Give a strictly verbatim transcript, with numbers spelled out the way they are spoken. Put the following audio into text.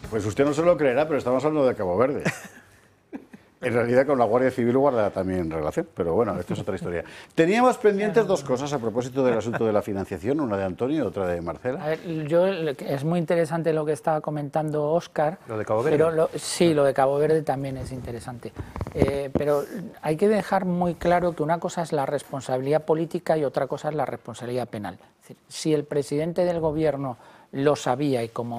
Pues usted no se lo creerá, pero estamos hablando de Cabo Verde. En realidad con la Guardia Civil guarda también relación, pero bueno, esto es otra historia. Teníamos pendientes dos cosas a propósito del asunto de la financiación, una de Antonio y otra de Marcela. A ver, yo, es muy interesante lo que estaba comentando Óscar. ¿Lo de Cabo Verde? Pero lo, sí, lo de Cabo Verde también es interesante. Eh, pero hay que dejar muy claro que una cosa es la responsabilidad política y otra cosa es la responsabilidad penal. Es decir, si el presidente del gobierno lo sabía y como